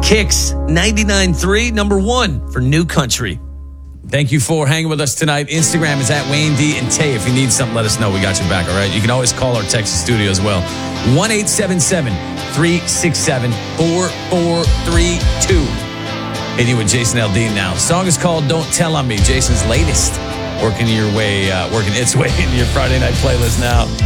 Kicks 99.3, number one for New Country. Thank you for hanging with us tonight. Instagram is at Wayne D and Tay. If you need something, let us know. We got your back, all right? You can always call our Texas studio as well. 1-877-367-4432. Hitting with Jason Aldean now. The song is called Don't Tell on Me. Jason's latest. Working its way into your Friday night playlist now.